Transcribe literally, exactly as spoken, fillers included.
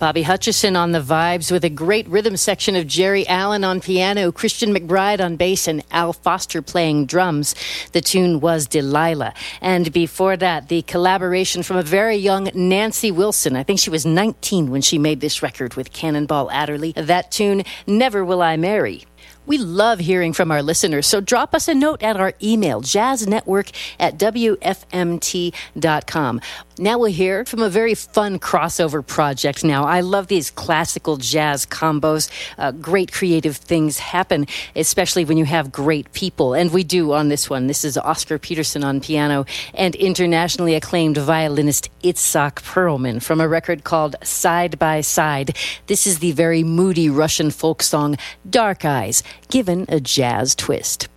Bobby Hutcherson on the vibes with a great rhythm section of Jerry Allen on piano, Christian McBride on bass, and Al Foster playing drums. The tune was Delilah. And before that, the collaboration from a very young Nancy Wilson. I think she was nineteen when she made this record with Cannonball Adderley. That tune, Never Will I Marry. We love hearing from our listeners, so drop us a note at our email, jazznetwork at w f m t dot com. Now we'll hear from a very fun crossover project now. I love these classical jazz combos. Uh, great creative things happen, especially when you have great people, and we do on this one. This is Oscar Peterson on piano and internationally acclaimed violinist Itzhak Perlman from a record called Side by Side. This is the very moody Russian folk song, Dark Eyes, given a jazz twist.